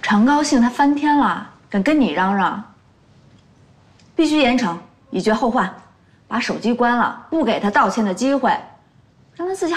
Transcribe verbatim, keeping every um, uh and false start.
常高兴他翻天了，敢跟你嚷嚷。必须严惩，以绝后患，把手机关了，不给他道歉的机会，让他自己